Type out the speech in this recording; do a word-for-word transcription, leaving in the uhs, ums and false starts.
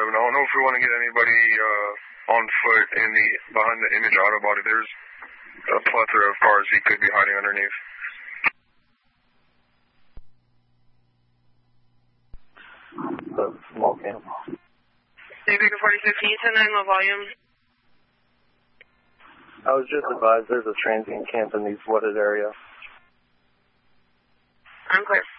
seven. I don't know if we want to get anybody uh, on foot in the behind the Image auto body. There's a plethora of cars he could be hiding underneath. The small camp. Hey, Baker forty-six, can you turn down the volume? I was just advised there's a transient camp in these wooded area. I'm clear.